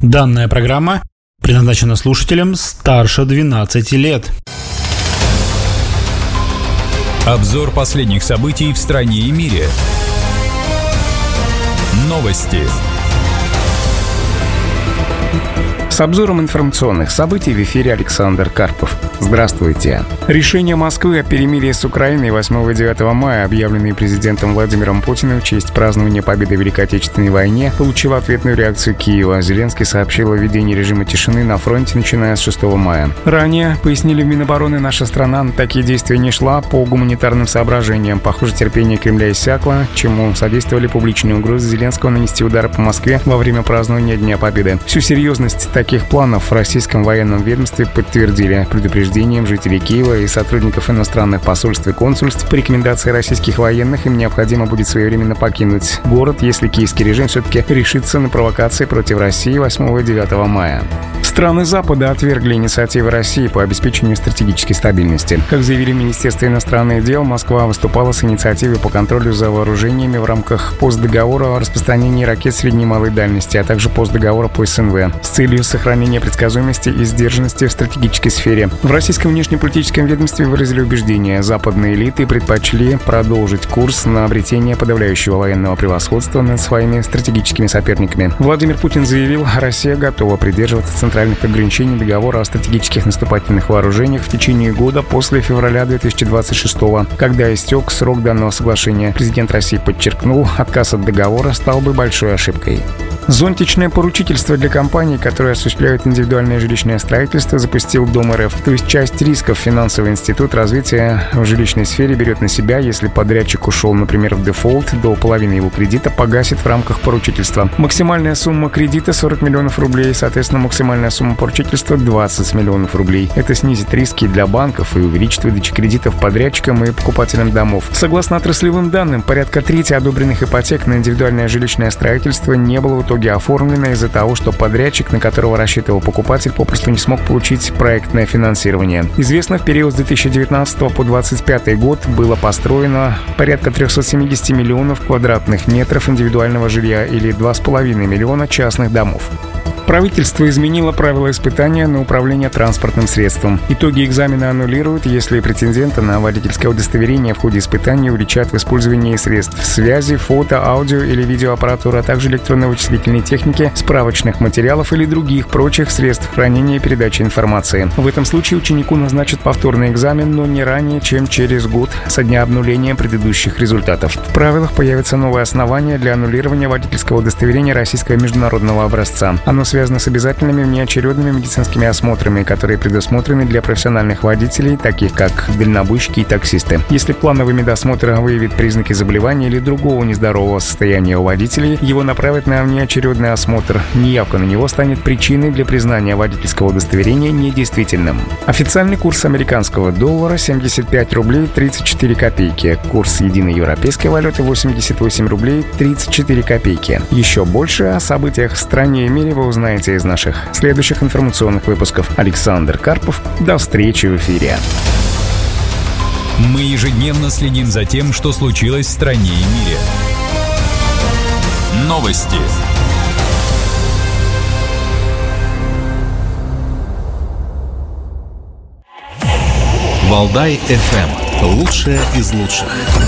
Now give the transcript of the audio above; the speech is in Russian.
Данная программа предназначена слушателям старше 12 лет. Обзор последних событий в стране и мире. Новости. С обзором информационных событий в эфире Александр Карпов. Здравствуйте. Решение Москвы о перемирии с Украиной 8 и 9 мая, объявленные президентом Владимиром Путиным в честь празднования победы в Великой Отечественной войне, получило ответную реакцию Киева. Зеленский сообщил о введении режима тишины на фронте, начиная с 6 мая. Ранее, пояснили в Минобороны, наша страна на такие действия не шла по гуманитарным соображениям. Похоже, терпение Кремля иссякло, чему содействовали публичные угрозы Зеленского нанести удар по Москве во время празднования Дня Победы. Всю серьезность таких планов в российском военном ведомстве подтвердили предупреждением жителей Киева и сотрудников иностранных посольств и консульств. По рекомендации российских военных им необходимо будет своевременно покинуть город, если киевский режим все-таки решится на провокации против России 8 и 9 мая. Страны Запада отвергли инициативы России по обеспечению стратегической стабильности. Как заявили в Министерстве иностранных дел, Москва выступала с инициативой по контролю за вооружениями в рамках постдоговора о распространении ракет средней и малой дальности, а также постдоговора по СНВ с целью сохранения предсказуемости и сдержанности в стратегической сфере. В российском внешнеполитическом ведомстве выразили убеждение: западные элиты предпочли продолжить курс на обретение подавляющего военного превосходства над своими стратегическими соперниками. Владимир Путин заявил, Россия готова придерживаться центральных ограничений договора о стратегических наступательных вооружениях в течение года после февраля 2026 когда истек срок данного соглашения. Президент России подчеркнул, отказ от договора стал бы большой ошибкой. Зонтичное поручительство для компаний, которые осуществляют индивидуальное жилищное строительство, запустил Дом РФ. То есть часть рисков финансовый институт развития в жилищной сфере берет на себя, если подрядчик ушел, например, в дефолт, до половины его кредита погасит в рамках поручительства. Максимальная сумма кредита 40 миллионов рублей, соответственно, максимальная сумма поручительства 20 миллионов рублей. Это снизит риски для банков и увеличит выдачу кредитов подрядчикам и покупателям домов. Согласно отраслевым данным, порядка трети одобренных ипотек на индивидуальное жилищное строительство не было в итоге оформлено из-за того, что подрядчик, на которого рассчитывал покупатель, попросту не смог получить проектное финансирование. Известно, в период с 2019 по 2025 год было построено порядка 370 миллионов квадратных метров индивидуального жилья или 2,5 миллиона частных домов. Правительство изменило правила испытания на управление транспортным средством. Итоги экзамена аннулируют, если претендента на водительское удостоверение в ходе испытания уличат в использовании средств связи, фото, аудио или видеоаппаратуры, а также электронно-вычислительной техники, справочных материалов или других прочих средств хранения и передачи информации. В этом случае ученику назначат повторный экзамен, но не ранее, чем через год со дня обнуления предыдущих результатов. В правилах появится новое основание для аннулирования водительского удостоверения российского международного образца. Оно связано с обязательными внеочередными медицинскими осмотрами, которые предусмотрены для профессиональных водителей, таких как дальнобойщики и таксисты. Если плановый медосмотр выявит признаки заболевания или другого нездорового состояния у водителей, его направят на внеочередный осмотр. Неявка на него станет причиной для признания водительского удостоверения недействительным. Официальный курс американского доллара 75 рублей 34 копейки. Курс единой европейской валюты 88 рублей 34 копейки. Еще больше о событиях в стране и мире вы узнаете из наших следующих информационных выпусков. Александр Карпов. До встречи в эфире. Мы ежедневно следим за тем, что случилось в стране и мире. Новости. Валдай FM. Лучшее из лучших.